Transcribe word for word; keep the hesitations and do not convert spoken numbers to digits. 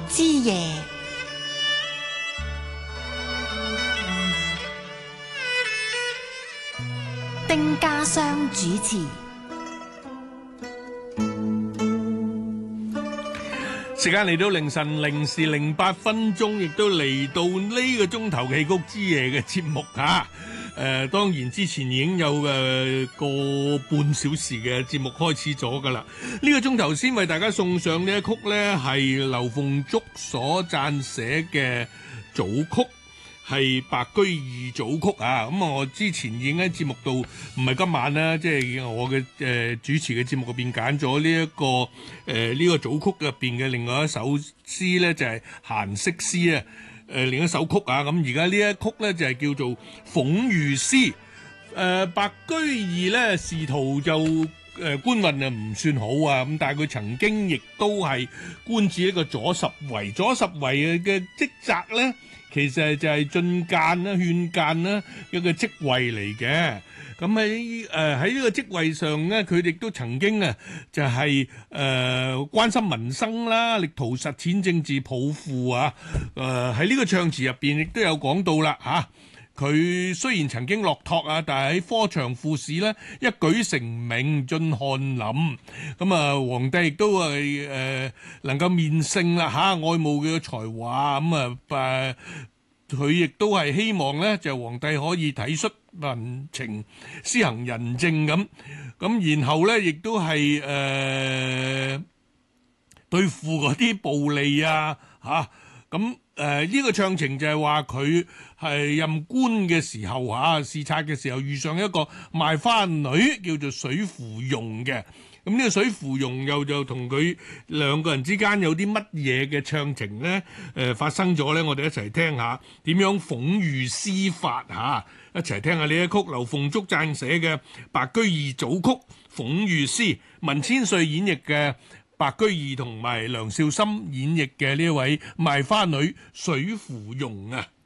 之夜，丁家湘主持。 時間嚟到凌晨零時零八分鐘，亦都嚟到呢個鐘頭戲曲之夜嘅節目吓。誒、呃，當然之前已經有誒、呃、個半小時嘅節目開始咗噶啦。呢、這個鐘頭先為大家送上呢一曲呢，係劉鳳竹所撰寫嘅組曲，係白居易組曲啊。咁、嗯、我之前已經喺節目度，唔係今晚啦，即係我嘅誒、呃、主持嘅節目入邊揀咗呢一個誒呢、呃這個組曲入邊嘅另外一首詩呢，就係、是、閒適詩啊。誒、呃、另一首曲啊，咁而家呢一曲咧就係、是、叫做諷喻詩。誒、呃、白居易咧仕途就誒、呃、官運啊唔算好啊，咁但係佢曾經亦都係官至一個左拾遺。左拾遺嘅職責咧，其實就係進諫啦、勸諫啦一個職位嚟嘅。咁喺誒喺呢個職位上咧，佢哋都曾經啊就係、是、誒、呃、關心民生啦，力圖實踐政治抱負啊。誒喺呢個唱詞入邊亦都有講到啦嚇。佢、啊、雖然曾經落拓啊，但係喺科場賦試咧一舉成名進翰林。咁啊，皇帝亦都係誒、呃、能夠面聖啦嚇，愛慕佢嘅才華。咁啊誒。佢亦都係希望咧，就皇帝可以體恤民情，施行仁政咁。咁然後咧，亦都係誒、呃、對付嗰啲暴利啊嚇。咁誒呢個唱情就係話佢係任官嘅時候嚇，視察嘅時候遇上一個賣花女叫做水芙蓉嘅。咁呢個水芙蓉又就同佢兩個人之間有啲乜嘢嘅唱情咧？誒、呃、發生咗咧，我哋一齊聽下點樣諷喻詩法嚇，一齊聽下呢一曲劉鳳竹撰寫嘅白居易組曲諷喻詩，文千歲演繹嘅白居易同埋梁少森演繹嘅呢一位賣花女水芙蓉啊。